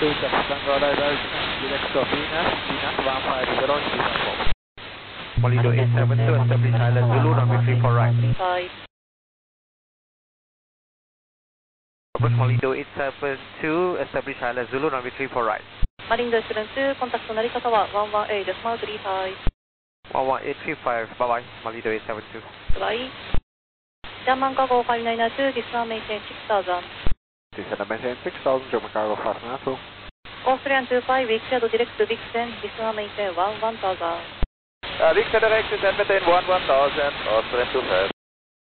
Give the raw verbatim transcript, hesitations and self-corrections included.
two, Tango Radar, direct to Venus, Venus one five zero, Singapore. Molido eight seven two, establish island Zulu, runway three four right. Bye. Approach Molido eight seven two, establish island Zulu, runway three four right. Malindo eight seven two、コンタクトの乗り方はone one eight、スマートさんじゅうご。 one one eight three five, bye bye, Molido eight seven two. Bye. ジャーマンカゴファイナイナーツー、ディスナーメイテンシックスターザン。 Descend maintain six thousand, German cargo fast now two. オーストリアンツーファイブ、ウィクシャドディレクトビクセン、ディスナーメイテンワンワンターザン。 Uh, Victor direct, descend maintain one one thousand, Austrian two five.